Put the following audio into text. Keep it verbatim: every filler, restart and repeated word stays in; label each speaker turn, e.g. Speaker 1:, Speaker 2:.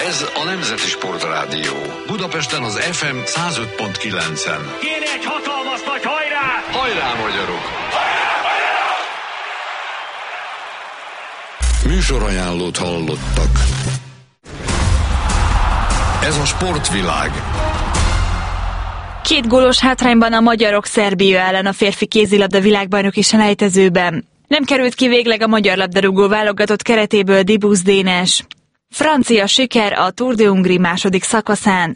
Speaker 1: Ez a Nemzeti Sportrádió. Budapesten az ef em száz öt pont kilencen.
Speaker 2: Kéne egy hatalmas nagy hajrá!
Speaker 1: Hajrá, magyarok! Műsorajánlót hallottak. Ez a sportvilág.
Speaker 3: Két gólos hátrányban a magyarok Szerbia ellen a férfi kézilabda világbajnoki selejtezőben. Nem került ki végleg a magyar labdarúgó válogatott keretéből Dibusz Dénes. Francia siker a Tour de Hongrie második szakaszán.